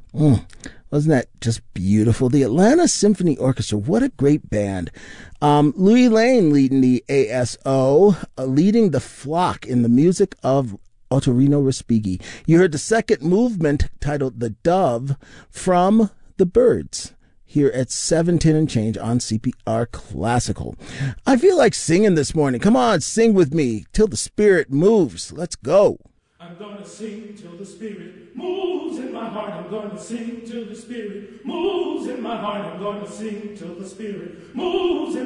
Wasn't that just beautiful? The Atlanta Symphony Orchestra, what a great band. Louis Lane leading the ASO, leading the flock in the music of Ottorino Respighi. You heard the second movement titled The Dove from The Byrds here at 7:10 and change on CPR Classical. I feel like singing this morning. Come on, sing with me till the spirit moves. Let's go. I'm gonna sing till the spirit moves in my heart. I'm gonna sing till the spirit moves in my heart. I'm gonna sing till the spirit moves in